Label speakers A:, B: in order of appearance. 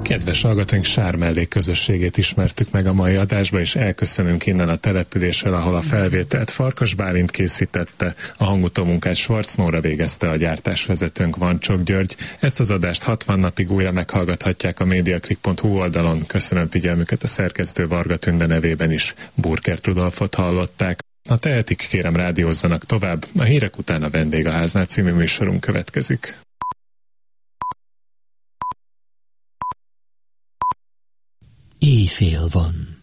A: Kedves hallgatóink, Sármellé közösségét ismertük meg a mai adásba, és elköszönünk innen a településsel, ahol a felvételt Farkas Bálint készítette, a hangutómunkát Schwarz Nóra végezte, a gyártásvezetőnk Vancsok György. Ezt az adást 60 napig újra meghallgathatják a mediaclick.hu oldalon. Köszönöm figyelmüket, a szerkesztő Varga Tünde nevében is Burkert Rudolfot hallották. Ha tehetik, kérem, rádiózzanak tovább. A hírek után a Vendégháznál című műsorunk következik.
B: Éjfél van.